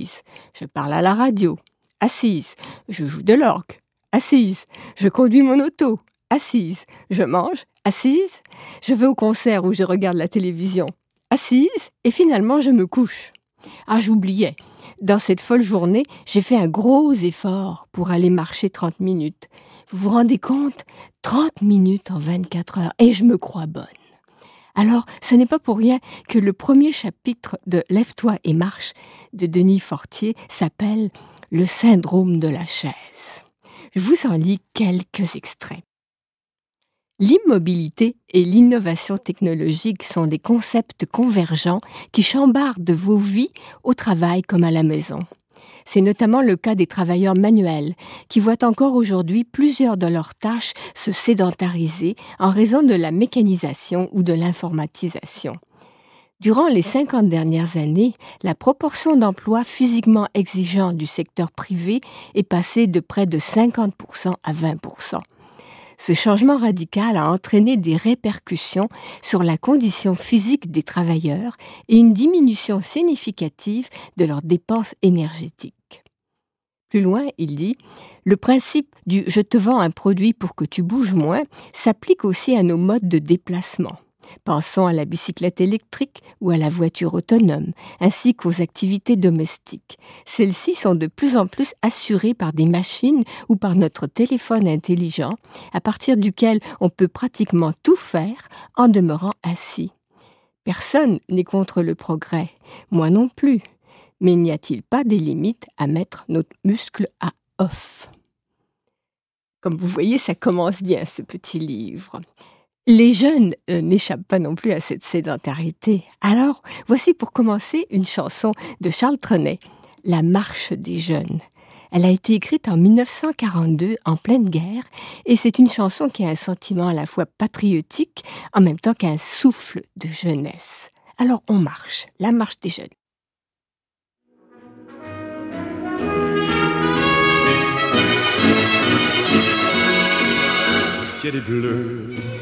Assise, je parle à la radio. Assise, je joue de l'orgue. Assise, je conduis mon auto. Assise, je mange. Assise, je vais au concert ou je regarde la télévision. Assise, et finalement je me couche. Ah, j'oubliais. Dans cette folle journée, j'ai fait un gros effort pour aller marcher 30 minutes. Vous vous rendez compte ? 30 minutes en 24 heures, et je me crois bonne. Alors, ce n'est pas pour rien que le premier chapitre de Lève-toi et marche de Denis Fortier s'appelle « Le syndrome de la chaise ». Je vous en lis quelques extraits. L'immobilité et l'innovation technologique sont des concepts convergents qui chambardent vos vies au travail comme à la maison. C'est notamment le cas des travailleurs manuels qui voient encore aujourd'hui plusieurs de leurs tâches se sédentariser en raison de la mécanisation ou de l'informatisation. Durant les 50 dernières années, la proportion d'emplois physiquement exigeants du secteur privé est passée de près de 50% à 20%. Ce changement radical a entraîné des répercussions sur la condition physique des travailleurs et une diminution significative de leurs dépenses énergétiques. Plus loin, il dit « Le principe du « je te vends un produit pour que tu bouges moins » s'applique aussi à nos modes de déplacement. Pensons à la bicyclette électrique ou à la voiture autonome, ainsi qu'aux activités domestiques. Celles-ci sont de plus en plus assurées par des machines ou par notre téléphone intelligent, à partir duquel on peut pratiquement tout faire en demeurant assis. Personne n'est contre le progrès, moi non plus. Mais n'y a-t-il pas des limites à mettre nos muscles à off ? Comme vous voyez, ça commence bien, ce petit livre. Les jeunes n'échappent pas non plus à cette sédentarité. Alors, voici pour commencer une chanson de Charles Trenet, « La marche des jeunes ». Elle a été écrite en 1942, en pleine guerre, et c'est une chanson qui a un sentiment à la fois patriotique, en même temps qu'un souffle de jeunesse. Alors, on marche, la marche des jeunes. Le ciel est bleu,